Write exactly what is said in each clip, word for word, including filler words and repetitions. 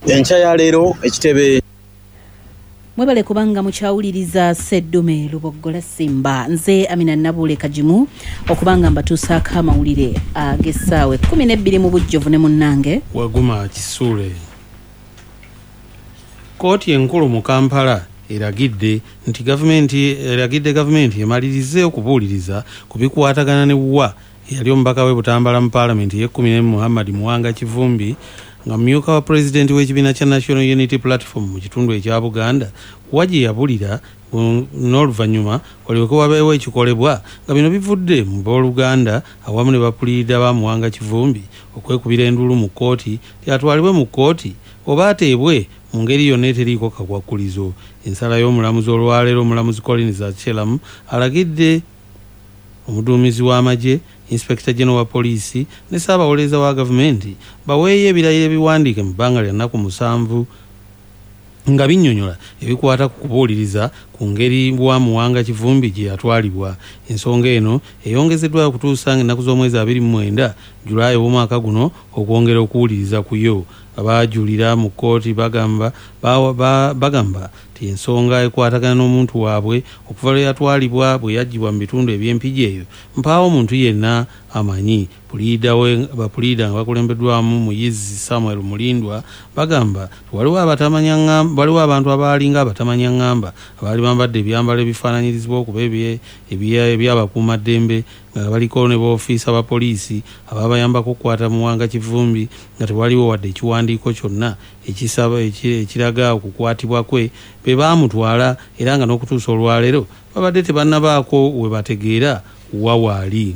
enkya ya leero ekitebe. Mwebale kubanga mukyawuliriza Sseddume Luboggola Simba, nze Amina Nabule Kajimu okubanga mbatuusaako amawulire ag'essaawa ekkumi n'ebbiri mu bujjuvu ne munnange Waguma Kisuule. Kooti enkulu mu Kampala eragidde nti gavumenti eragidde gavumenti emalirize okubuuliriza ku bikwatagana ne wa yali omubaka we Butambala mu Paalamenti y'ekkumi n'emu Muhammad Muwanga Kivumbi nga mmyuka wa pulezidenti w'ekibiina kya National Unity Platform mu kitundu ekya Buganda waje yabulira n'oluvannyuma walyoke wabeewo ekikolebwa nga bino bivudde mu booluganda awamu ne bapuliida ba Muwanga Kivumbi okwekubira endulu mu kkooti tyatwalibwe mu kkooti oba ateebwe mu ngeri yonna eteriiko kakwakulizo. Ensala y'omulamuzi olwaleero omulamuzi Collins Achelamu alagidde omuduumizi w'amagye Inspector General wa Poliisi ne Ssaabawolereza wa gavumenti baweeyo ebirayiro ebiwandiike mu bbanga lya nnaku musanvu nga binnyonnyola ebikwata ku kubuuliriza ku ngeri wa Muwanga Kivumbi gye yatwalibwa. Ensonga eno eyongezeddwayo okutuusa ng'ennaku z'omwezi abiri mu mwenda Julayi w'omwaka guno okwongera okuwuliriza ku yo. Abaajulira mu kkooti bagamba bagamba ti ensonga ekwatagana n'omuntu waabwe okuva lwe yatwalibwa bwe yaggyibwa mu bitundu eby'empigi eyo mpaawo omuntu yenna amanyi. Puliida we bapuliida nga bakulembeddwamu Muyizi Samuel Mulindwa bagamba waliwo abatamanya ngamba waliwo abantu abalinga abatamanya ngamba abaali bambadde ebyambalo ebifaananyirizibwa okuba ebyabakuumaddembe nga baliko ne b'ofiisa ba poliisi ababayambako okukwata Muwanga Kivumbi nga tewaliwo wadde ekiwandiiko kyonna ekisaba ekiraga okukwatibwa kwe be baamutwala era nga n'okutuusa olwaleero babadde tebannabaako we bategeera wa waali.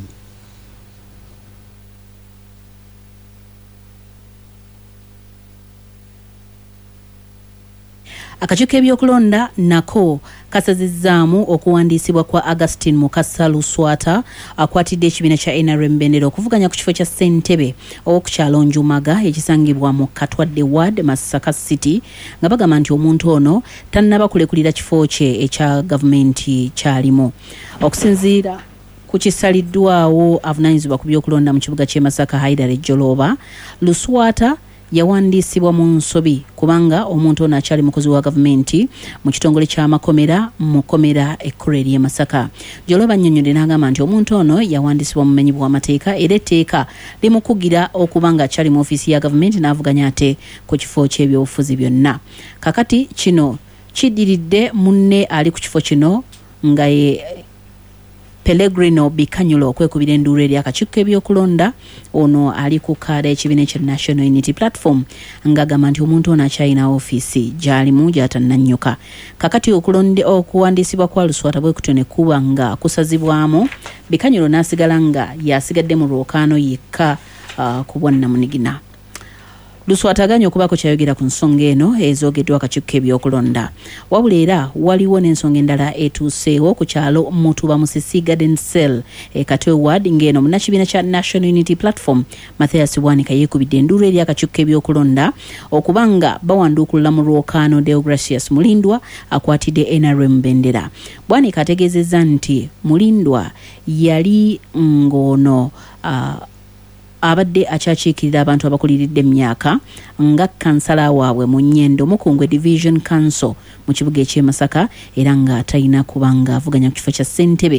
Akakiiko k'ebyokulonda nako kasazizzaamu okuwandiisibwa kwa Augustine Mukasa Luswata akwatidde ekibiina kya N R M Bendera okuvuganya ku kifo kya Ssentebe ow'okukyalo Njumaga ekisangibwa mu Katwadde Ward Masaka City nga bagamba nti omuntu ono tannaba kulekulira kifo kye ekya gavumenti kyalimu. Okusinziira ku kisaliddwawo avunaanyizibwa ku byokulonda mu kibuga ky'e Masaka Haidara Joloba, Luswata yawandiisibwa mu nsobi kubanga omuntu ono akyali mukozi wa gavumenti mu kitongole ky'amakomera mu komera ekkulu ery'e Masaka. Joloba annyonnyodde n'agamba nti omuntu ono yawandiisibwa mu bumenyi bw'amateeka era etteeka limukugira okuba nga akyali mu ofiisi ya gavumenti n'avuganya ate ku kifo ky'ebyobufuzi byonna. Kakati kino kiddiridde munne ali ku kifo kino nga ye Pellegrino Bikanyulo okwekubira enduulu eri akakiiko k'ebyokulonda ono ali ku kaada ekibiina kya National Unity Platform ng'agamba nti omuntu ono akyalina ofiisi gy'alimu gy'atannannyuka. Kakati okulonde okuwandiisibwa kwa Luswata bwe kutyo ne kuba nga kusazibwamu, Bikanyulo n'asigala nga yasigadde mu lwokaano yekka uh, ku bwannamunigina. Luswata aganye okubaako kyayogera ku nsonga eno ezoogeddwa akakiiko k'ebyokulonda. Wabula era waliwo n'ensonga endala etuuseewo ku kyalo Mutuba Musisi Garden Cell e Katwe Ward ng'eno munnakibiina kya National Unity Platform Mathias Bwanika yeekubidde enduulu eri akakiiko k'ebyokulonda okuba nga bawanduukulula mu lwokaano Deogracius Mulindwa akwatidde N R M Bendera. Bwanika ategeezezza nti Mulindwa yali ng'ono uh, abadde akyakiikirira abantu abakuliridde emyaka nga kansala waabwe mu Nnyendo Mukungwe Division Council mu kibuga eky'e Masaka era nga talina kubanga avuganya ku kifo kya Ssentebe.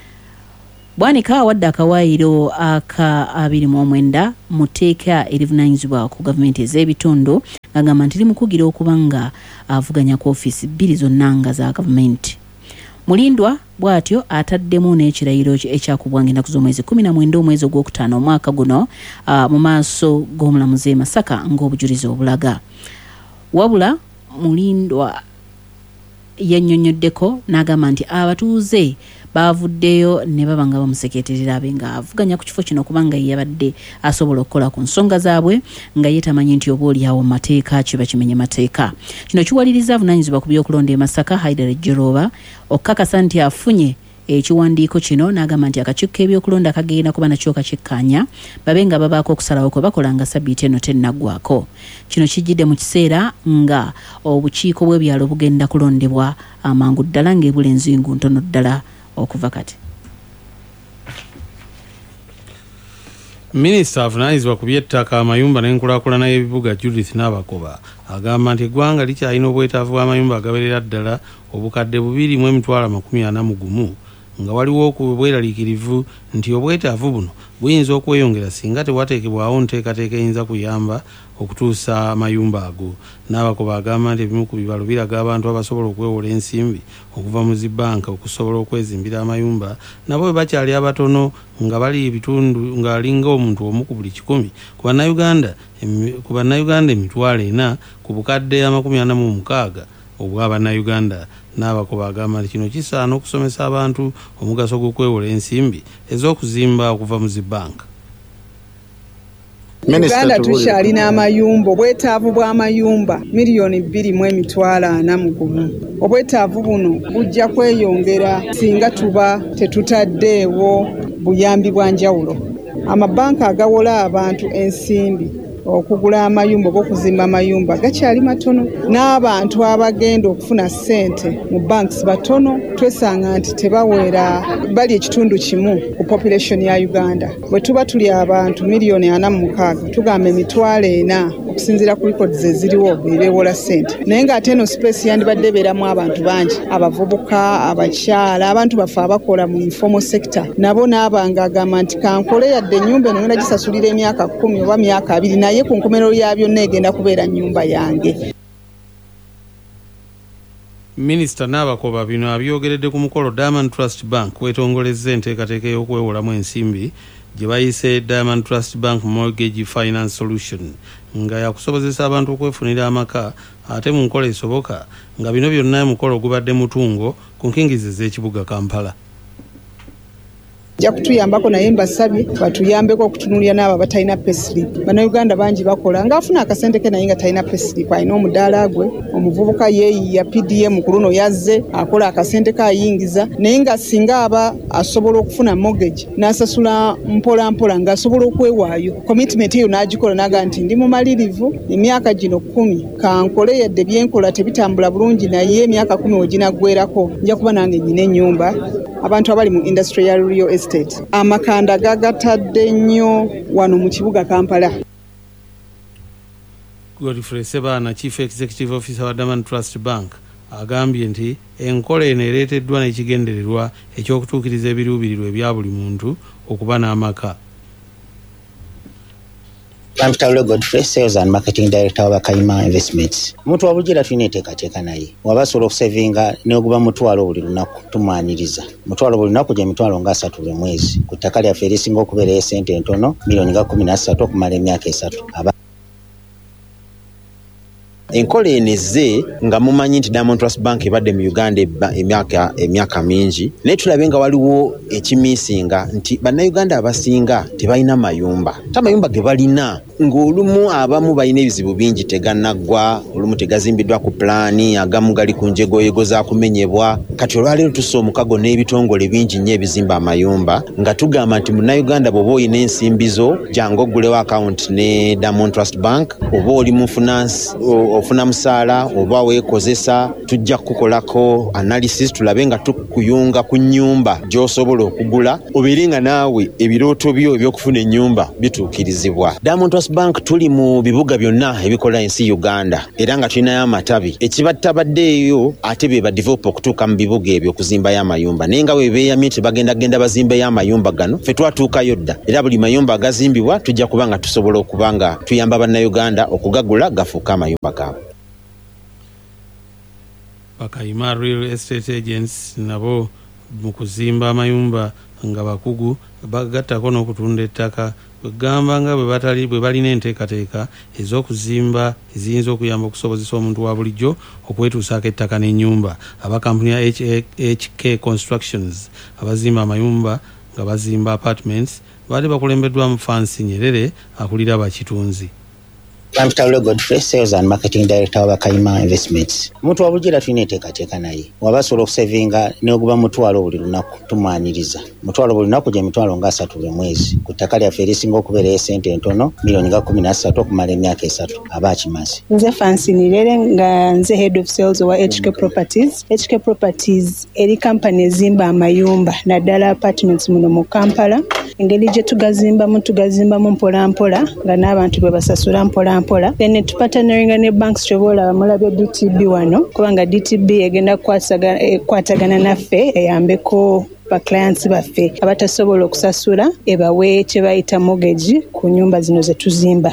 Bwanika awadde akawaayiro aka abiri mu mwenda mu tteeka erivunaanyizibwa ku gavumenti ez'ebitundu ng'agamba nti limukugira okuba nga avuganya ku ofiisi bbiri zonna nga za gavumenti. Mulindwa bw'atyo ataddemu n'ekirayiro ekyakubwanga ennaku z'omwezi kumi na mwenda omwezi ogwokutaano omwaka guno uh, mu maaso g'omulamuzi e Masaka ng'obujulizi obulaga. Wabula Mulindwa yannyonnyoddeko n'agamba nti abatuuze baavuddeyo ne baba nga bamusekeeterera abe nga avuganya ku kifo kino kubanga yabadde asobola okukola ku nsonga zaabwe nga ye tamanyi nti oba oliawo mu mateeka kiba kimenye mateeka. Kino kiwaliriza avunaanyizibwa ku byokulonda e Masaka Haidara Joloba okukakasa nti afunye ekiwandiiko kino n'agamba nti akakiiko k'ebyokulonda kagenda kuba nakyo kakikkaanya babe nga babaako okusalawo kwe bakola nga sabbiiti eno tennaggwako. Kino kijjidde mu kiseera nga obukiiko bw'ebyalo bugenda kulondebwa amangu ddala ng'ebula enzingu ntono ddala okuva kati. Minisita avunaanyizibwa ku by'ettaka amayumba n'enkulaakulana y'ebibuga Judith Nabakoba agamba nti eggwanga likyalina obwetaavu bw'amayumba agaberera ddala obukadde bubiri mu emitwalo amakumi ana mu gumu nga waliwo okubweraliikirivu nti obwetaavu buno buyinza okweyongera singa tewateekebwawo nteekateeka eyinza kuyamba okutuusa amayumba ago. Nabakoba agamba nti ebimu ku bibalo biraga abantu abasobola okwewola ensimbi okuva mu zibbanka okusobola okwezimbira amayumba nabo bwe bakyali abatono nga bali ebitundu nga alinga omuntu omu ku buli kikumi ku bannayuganda ku bannayuganda emitwalo ena ku bukadde amakumi ana mu mukaaga obw'abannayuganda. Nabakoba agamba nti kino kisaana okusomesa abantu omugaso gw'okwewola ensimbi ez'okuzimba okuva mu zibbanka. Uganda tukyalina amayumba obwetaavu bw'amayumba miliyoni bbiri mu emitwalo ana mu gumu. Obwetaavu buno bujja kweyongera singa tuba tetutaddeewo buyambi bwa njawulo. Amabanka agawola abantu ensimbi okugula amayumba okuzimba amayumba gakyali matono n'abantu abagenda okufuna ssente mu banks batono. Twesanga nti tebawera bali ekitundu kimu ku population ya Uganda. Bwe tuba tuli abantu miliyoni ana mu mukaaga tugamba emitwalo ena okusinziira ku records eziriwo beewola ssente naye ng'ate eno space yandibadde ebeeramu abantu bangi abavubuka abakyala abantu baffe abakola mu informal sector nabo n'abanga agamba nti kankole yadde ennyumba eno ngenda gisasulira emyaka kkumi oba myaka abiri naye ku nkomerero ya byonna egenda kubeera nnyumba yange. Minisita Nabakoba bino abyogeredde ku mukolo Diamond Trust Bank wetongolezza enteekateeka y'okwewolamu ensimbi gye bayise Diamond Trust Bank Mortgage Finance Solution nga yakusobozesa abantu okwefunira amaka ate mu nkola esoboka nga bino byonna mukolo gubadde mutungo ku nkingizi z'ekibuga Kampala. Jja kutuyambako naye mbasabye batuyambeko okutunulira n'abo batalina payslip. Bannayuganda bangi bakola ng'afuna akasente ke naye nga talina payslip alina omudaala gwe omuvubuka yeeyiya P D M ku luno yazze akola akasente ke ayingiza naye nga singa aba asobola okufuna mortgage n'asasula mpola mpola ng'asobola okwewaayo commitment eyo n'agikola n'aga nti ndi mumalirivu emyaka gino kkumi kankole yadde byenkola tebitambula bulungi naye emyaka kkumi weginaggwerako nja kuba nange nnyina ennyumba. Abantu abali mu industry ya real estate amakanda gagatadde nnyo wano mu kibuga Kampala. Godfrey Sebana, Chief Executive Officer wa Diamond Trust Bank, agambye nti enkola eno ereeteddwa n'ekigendererwa ekyokutuukiriza ebiruubirirwa ebya buli muntu okuba n'amaka. I'm Taulo Godfrey, Sales and Marketing Director wa Kayima Investments. Muntu wabugira tulina enteekateeka naye waba asobola okusevinga n'oguba mutwalo buli lunaku tumwaniriza mutwalo buli lunaku gye mitwalo nga asatu buli mwezi ku ttaka lyaffe erisinga okubeerayo ssente entono miliyoni nga kkumi na ssatu okumala emyaka esatu. Enkola eneze nga mumanyi nti Diamond Trust Bank ebadde mu Uganda emyaka emyaka mingi naye tulabe nga waliwo ekimiisinga nti bannayuganda abasinga tebalina mayumba tamayumba ge balina ng'olumu abamu balina ebizibu bingi tegannaggwa olumu tegazimbiddwa ku pulaani agamu gali ku njegoyego za kumenyebwa kati olwaleero tussa omukago n'ebitongole bingi nnyo ebizimba amayumba nga tugamba nti munnayuganda bw'oba olina ensimbizo jangu oggulewo akawunti ne Diamond Trust Bank oba oli mu finance ofuna musaala oba weekozesa tujja kukolako analysis tulabe nga tukuyunga ku nnyumba gy'osobola okugula obeere nga naawe ebirooto byo ebyokufuna ennyumba bituukirizibwa. Diamond Trust Bank tuli mu bibuga byonna ebikola ensi Uganda era nga tulinayo amatabi ekibattabaddeeyo ate be badevelopa okutuuka mu bibuga ebyo okuzimbayo amayumba naye nga bwe beeyamye tebagenda genda bazimbeyo amayumba gano ffe twatuukayo dda era buli mayumba agazimbibwa tujja kuba nga tusobola okuba nga tuyamba bannayuganda okugagula gafuuka amayumba gaabwe. Bakayima Real Estate Agents nabo mu kuzimba amayumba nga bakugu bagattako n'okutunda ettaka gamba nga bwe batali bwe balina enteekateeka ez'okuzimba eziyinza okuyamba okusobozesa omuntu wa bulijjo okwetuusaako ettaka n'ennyumba. Abakampuni ya H K Constructions abazimba amayumba nga bazimba apartments baali bakulembeddwa mu Fancy Nyerere akulira bakitunzi. I'm Taulo Godfrey, Sales and Marketing Director wa Kayima Investments. Muntu wabugira tulina enteekateeka naye waba asobola okusevinga n'oguba mutwalo buli lunaku tumwaniriza mutwalo buli lunaku gye mitwalo nga asatu buli mwezi ku ttaka lyaffe erisinga okubeerayo ssente entono miliyoni nga kkumi na ssatu okumala emyaka esatu. Aba akimaze. Nze Fancy Nirere nga nze Head of Sales wa H K Properties. H K Properties eri company ezimba amayumba naddala apartments muno mu Kampala engeri gye tugazimbamu tugazimbamu mpola mpola nga n'abantu bwe basasula mpola mpola. Then ne tupartneringa ne banks kyoboolaba mulabye D T B wano kubanga D T B egenda kukwatagana naffe eyambeko ba clients baffe abatasobola okusasula ebawe kye bayita mortgage ku nyumba zino ze tuzimba.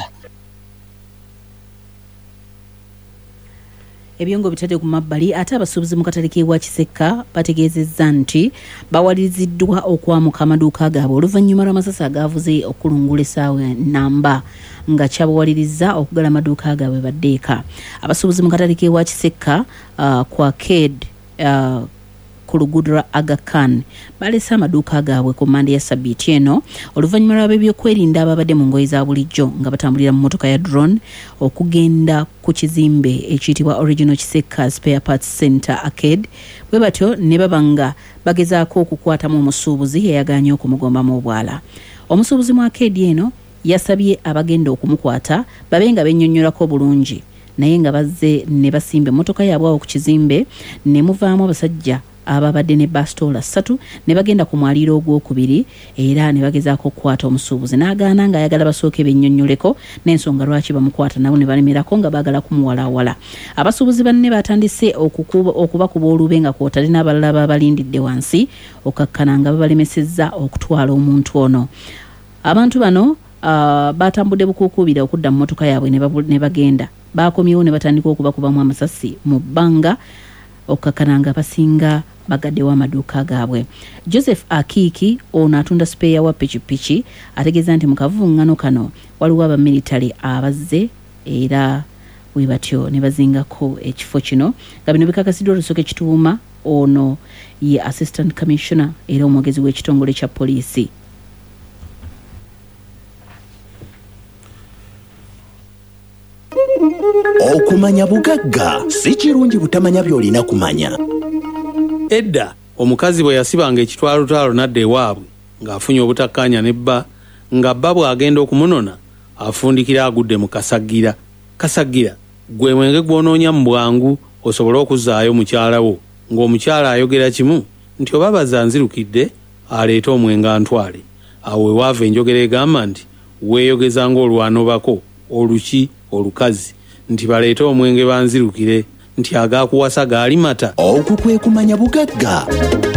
Ebyongo bitadde ku mabbali ate abasuubuzi mu katale k'ewa Kisekka bategeezezza nti bawaliriziddwa okwamuka amaduuka gaabwe oluvannyuma lw'amasasi agaavuze okulungula essaawa namba nga kyabawaliriza okugala amaduuka gaabwe baddeeka. Abasuubuzi mu katale k'ewa Kisekka uh, kwa Ked uh, ku luguudo lwa Aga Khan balese amaduuka gaabwe ku mmande ya Sabiiti eno oluvannyuma lw'ab'ebyokwerinda ababadde mu ngoye za bulijjo nga batambulira mu mmotoka ya drone okugenda ku kizimbe ekiyitibwa Original Kisekka Spare Parts Center Arcade bwe batyo ne baba nga bagezaako okukwatamu omusuubuzi eyagaanye okumugombamu obwala. Omusuubuzi mu arcade eno yasabye abagenda okumukwata babe nga bennyonnyolako bulungi naye nga bazze ne basimba emmotoka yaabwe awo ku kizimbe ne muvaamu abasajja ababadde ne bastola ssatu ne bagenda ku mwaliiro ogwokubiri era ne bagezaako okukwata omusuubuzi n'agaana ng'ayagala basooke bennyonnyoleko n'ensonga lwaki bamukwata nabo ne balemerako nga baagala kumuwalaawala. Abasuubuzi banne batandise okubakuba olube nga kwotale n'abalala babalindidde wansi okakkana nga babalemesezza okutwala omuntu ono. Abantu bano uh, batambudde bukuukubira okudda mu mmotoka yaabwe ne bagenda baakomyewo ne batandika okubakubamu amasasi mu bbanga okakkana nga basinga bagaddewo amaduuka gaabwe. Joseph Akiiki ono atunda speya wa pikipiki ategeeza nti mu kavuŋŋano kano waliwo abamilitale abazze era bwe batyo ne bazingako ekifo kino nga bino bikakasiddwa Olusoke Kituuma ono ye Assistant Commissioner era omwogezi w'ekitongole kya poliisi. Okumanya bugagga si kirungi butamanya by'olina kumanya. Edda omukazi bwe yasibanga ekitwalotalo n'adda ewaabwe ng'afunye obutakkaanya ne bba nga bba bw'agenda okumunona afundikira agudde mu kasaggira. Kasaggira gwe mwenge gw'onoonya mu bwangu osobole okuzaayo mukyala wo ng'omukyala ayogera kimu nti oba bazanzirukidde aleete omwenge antwale. Awo ewaava enjogera egamba nti weeyogeza ng'olwanobako oluki olukazi nti baleete omwenge banzirukire nti agaakuwasa gaali mata. Okwo kwe kumanya bugagga.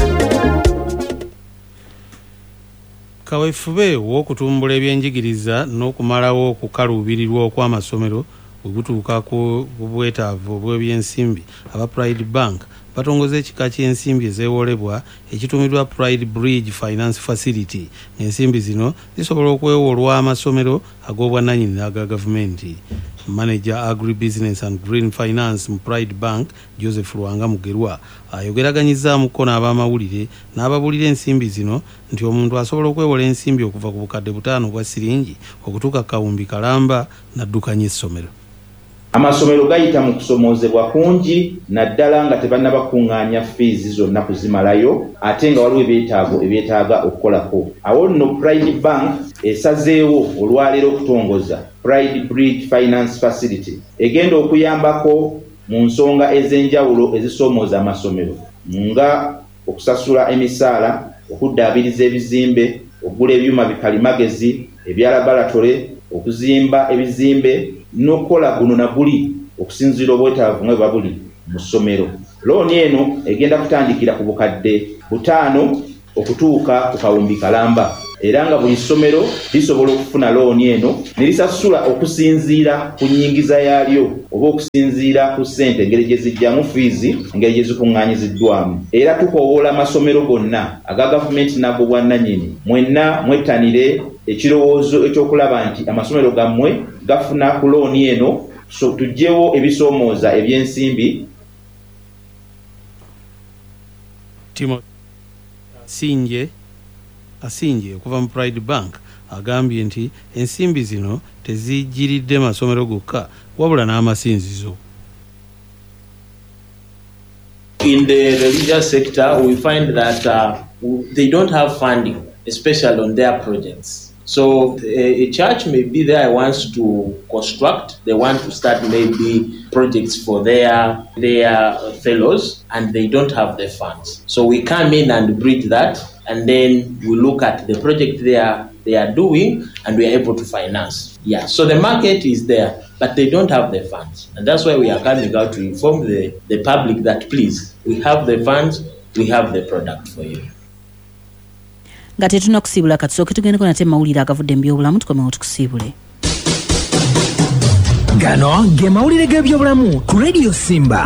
Kaweefube w'okutumbula ebyenjigiriza n'okumalawo okukaluubirirwa okw'amasomero bwe butuuka ku bwetaavu obw'ebyensimbi aba Pride Bank batongoza ekika ky'ensimbi ezeewolebwa ekitumiddwa Pride Bridge Finance Facility. Ensimbi zino zisobola okwewolwa amasomero ag'obwannannyini n'aga gavumenti. Manager Agribusiness and Green Finance mu Pride Bank Joseph Lwanga Mugerwa ayogeraganyizzaamukko n'abamawulire n'ababuulira ensimbi zino nti omuntu asobola okwewola ensimbi okuva ku bukadde butaano bwa siringi okutuuka kawumbi kalamba n'addukanya essomero. Amasomero gayita mu kusomoozebwa kungi naddala nga tebannabakuŋŋaanya fees zonna kuzimalayo ate nga waliwo ebyetaago ebyetaaga okukolako. Awo nno Pride Bank esazeewo olwaleero okutongoza Pride Bridge Finance Facility egenda okuyambako mu nsonga ez'enjawulo ezisoomooza amasomero nga okusasula emisaala, okuddaabiriza ebizimbe, okugula ebyuma bikalimagezi ebya labalatole, okuzimba ebizimbe n'okukola guno na guli okusinziira obwetaavu nga bwe buli mu ssomero. Looni eno egenda kutandikira ku bukadde butaano okutuuka ku kawumbi kalamba era nga buli ssomero lisobola okufuna looni eno ne lisasula okusinziira ku nnyingiza yaalyo oba okusinziira ku ssente engeri gye zijjamu fiizi engeri gye zikuŋŋaanyiziddwamu. Era tukoowoola amasomero gonna aga gavumenti n'ago bwannannyini mwenna mwettanire ekirowoozo ekyokulaba nti amasomero gammwe gafuna ku looni eno so tuggyewo ebisoomooza ebyensimbi. Timo Sinje asinje okuva mu Pride Bank agambye nti ensimbi zino tezijjiridde masomero gokka wabula n'amasinzizo. In the religious sector, we find that uh, they don't have funding, especially on their projects. So a, a church maybe there wants to construct, they want to start maybe projects for their their fellows, and they don't have the funds. So we come in and bridge that and then we look at the project they are they are doing, and we are able to finance. Yeah, so the market is there, but they don't have the funds, and that's why we are coming out to inform the, the public that please, we have the funds, we have the product for you. Nga tetuna kusibula katusooke tugendeko nate mawulire agavudde mu byobulamu tukomewo tukusibule. Gano ge mawulire g'ebyobulamu ku Radio Simba.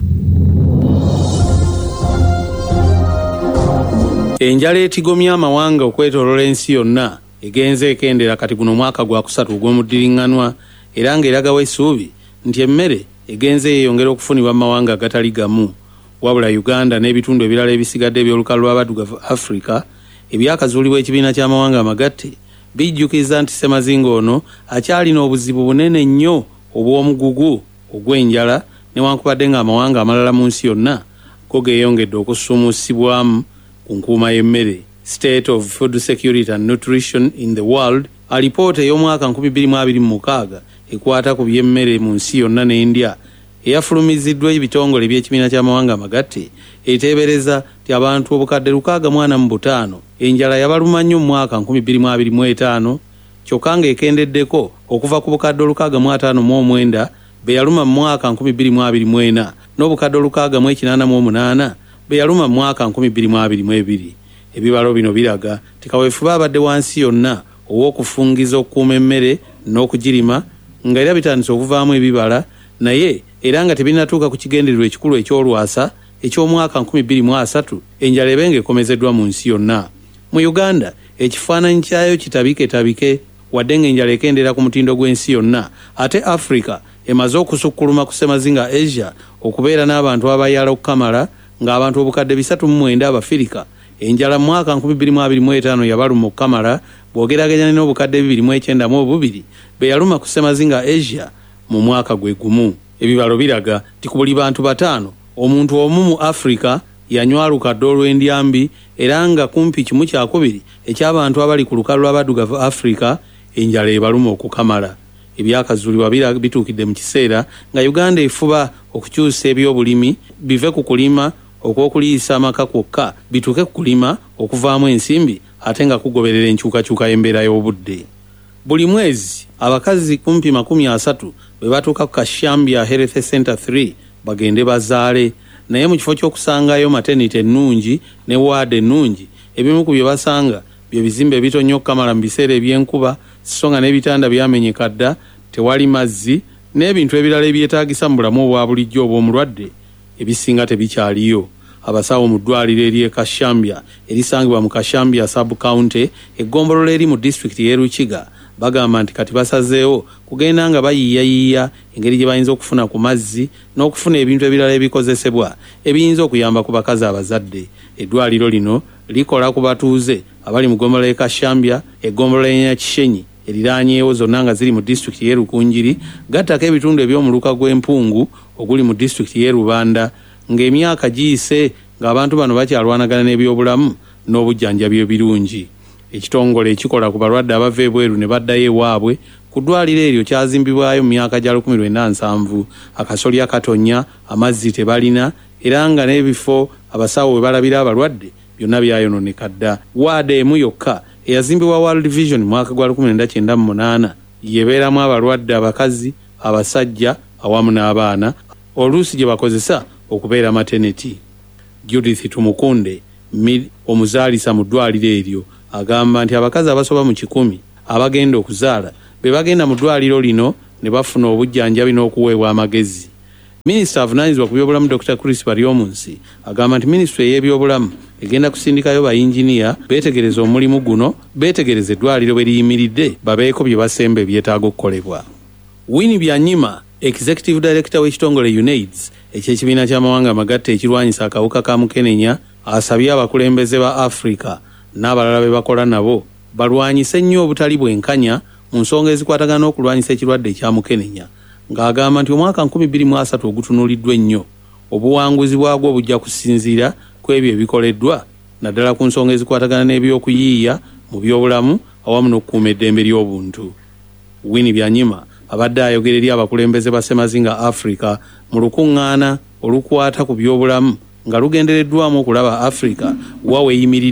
Enjala etigomya amawanga okwetooloola ensi yonna egenze ekendera kati guno mwaka gwa kusatu ogw'omuddiringanwa era ng'eragawo essuubi nti emmere egenze yeeyongera okufunibwa mu mawanga agatali gamu wabula Uganda n'ebitundu ebirala ebisigadde eby'olukalu lw'abaddugavu Africa ebyakazuulibwa ekibiina ky'amawanga amagatte bijjukiza nti Ssemazinga ono akyalina obuzibu bunene nnyo obw'omugugu ogw'enjala newankubadde ng'amawanga amalala mu nsi yonna go geeyongedde okusuumusibwamu ku nkuuma y'emmere. State of Food Security and Nutrition in the World alipoota ey'omwaka nkumi bbiri mu abiri mu mukaaga ekwata ku by'emmere mu nsi yonna ne India eyafulumiziddwa ebitongole by'ekibiina ky'amawanga amagatte eteebereza ti abantu obukadde lukaaga mu ana mu butaano enjala yabaluma nnyo mu mwaka nkumi bbiri mu abiri mu etaano kyokka ng'ekendeddeko okuva ku bukadde olukaaga mu ataano mu omwenda be yaluma mu mwaka nkumi bbiri mu abiri mu ena n'obukadde olukaaga mu ekinaana mu omunaana be yaluma mu mwaka nkumi bbiri mu abiri mu ebiri. Ebibalo bino biraga ti kaweefube abadde wansi yonna ow'okufungiza okukuuma emmere n'okugirima nga era bitandise okuvaamu ebibala naye era nga tebinnatuuka ku kigendererwa ekikulu eky'olwasa eky'omwaka nkumi bbiri mu asatu enjala ebe ng'ekomezeddwa mu nsi yonna. Mu Uganda ekifaananyi kyayo kitabiketabike wadde ng'enjala ekendera ku mutindo gw'ensi yonna ate Africa emaze okusukkuluma ku Ssemazinga Asia okubeera n'abantu abayala okukamala ng'abantu obukadde bisatu mu mwenda Abafirika enjala mu mwaka nkumi bbiri mu abiri mu etaano yabaluma okukamala bw'ogeraganya n'obukadde bibiri mu ekyenda mu obubiri be yaluma ku Ssemazinga Asia mu mwaka gwe gumu. Ebibalo biraga ti ku buli bantu bataano omuntu omu mu Africa yanywa lukadde olw'endyambi era nga kumpi kimu kyakubiri eky'abantu abali ku lukalu lw'abaddugavu Africa enjala ebaluma okukamala. Ebyakazuulibwa bituukidde mu kiseera nga Uganda efuba okukyusa ebyobulimi bive ku kulima okw'okuliisa amaka kwokka bituuke ku kulima okuvaamu ensimbi ate nga kugoberera enkyukakyuka y'embeera y'obudde. Buli mwezi abakazi kumpi makumi asatu bwe batuuka ku Kashambya Health Center three bagende bazaale naye mu kifo ky'okusangayo maternity ennungi ne waadi ennungi ebimu ku bye basanga bye bizimbe bitonnyo okukamala mu biseera eby'enkuba so nga n'ebitanda byamenyeka dda tewali mazzi n'ebintu ebirala ebyetaagisa mu bulamu obwa bulijjo obw'omulwadde ebisinga tebikyaliyo. Abasawo mu ddwaliro ery'e Kashambya erisangibwa mu Kashambya sub county eggombolola eri mu district y'e Rukiga bagamba nti kati basazeewo kugenda nga bayiiyayiiya engeri gye bayinza okufuna ku mazzi n'okufuna ebintu ebirala ebikozesebwa ebiyinza okuyamba ku bakazi abazadde. Eddwaliro lino likola ku batuuze abali mu ggombolola y'e Kashambya, eggombolola y'e Nyakishenyi eriraanyeewo zonna nga ziri mu district y'e Rukungiri, gattako ebitundu eby'omuluka gw'empungu oguli mu district y'e Rubanda ng'emyaka giyise ng'abantu bano bakyalwanagana n'ebyobulamu n'obujjanjabi ebirungi. Ekitongole ekikola ku balwadde abava ebweru ne baddayo ewaabwe ku ddwaliro eryo kyazimbibwayo mu myaka gya lukumi lwenda nsanvu. Akasolya katonya, amazzi tebalina era nga n'ebifo abasawo we balabira abalwadde byonna byayononeka dda. Waadi emu yokka eyazimbibwa World Vision mu mwaka gwa lukumi lwenda kyenda mu munaana yebeeramu abalwadde abakazi, abasajja awamu n'abaana oluusi gye bakozesa okubeera maternity. Judith Tumukunde omuzaalisa mu ddwaliro eryo agamba nti abakazi abasoba mu kikumi abagenda okuzaala be bagenda mu ddwaliro lino ne bafuna obujjanjabi n'okuweebwa amagezi. Minisita avunaanyizibwa ku byobulamu Doctor Chris Baryomunsi agamba nti minisitule y'ebyobulamu egenda kusindikayo bayinginiya beetegereza omulimu guno, beetegereza eddwaliro bwe liyimiridde babeeko bye basemba ebyetaaga okukolebwa. Winnie Byanyima, Executive Director w'ekitongole UNAIDS eky'ekibiina ky'amawanga amagatte ekirwanyisa akawuka ka mukenenya asabye abakulembeze ba Africa n'abalala be bakola nabo balwanyise nnyo obutali bwenkanya mu nsonga ezikwatagana n'okulwanyisa ekirwadde ekya mukenenya ng'agamba nti omwaka nkumi bbiri mu asatu ogutunuuliddwa ennyo obuwanguzi bwagwo bujja kusinziira ku ebyo ebikoleddwa naddala ku nsonga ezikwatagana n'ebyokuyiiya mu byobulamu awamu n'okukuuma eddembe ly'obuntu. Winnie Byanyima abadde ayogera eri abakulembeze ba Ssemazinga Africa mu lukuŋŋaana olukwata ku byobulamu nga lugendereddwamu okulaba Africa wa weeyimiridde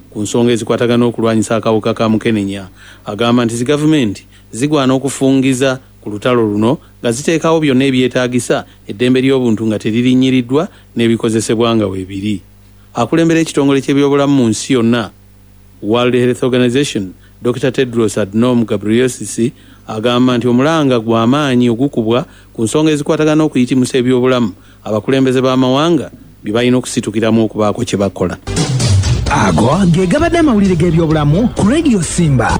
ku nsonga ezikwatagana okulwanyisa akawuka ka mukenenya. Agamba nti zi gavumenti zigwana okufungiza ku lutalo luno nga ziteekawo byonna ebyetaagisa eddembe ly'obuntu nga teririnnyiddwa n'ebikozesebwa nga weebiri. Akulembera ekitongole ky'ebyobulamu mu nsi yonna World Health Organization Doctor Tedros Adhanom Ghebreyesus agamba nti omulanga gw'amaanyi ogukubwa ku nsonga ezikwatagana okuyitimusa ebyobulamu abakulembeze b'amawanga bye balina okusitukiramu okubaako kye bakola. Ago ge gabadde amawulire g'ebyobulamu ku Radio Simba.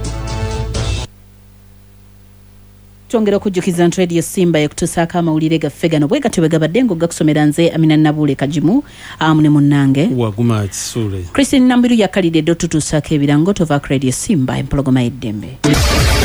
Twongera okujjukiza nti Radio Simba ekutusaako amawulire gaffe gano bwe gatyo bwe gabadde ng'ogakusomera nze Amina Nabule Kajimu amu ne munnange Waguma Kisule. Christine Nambiru yakalidde ddo tutuusaako ebirango tova ku Radio Simba empologoma y'eddembe.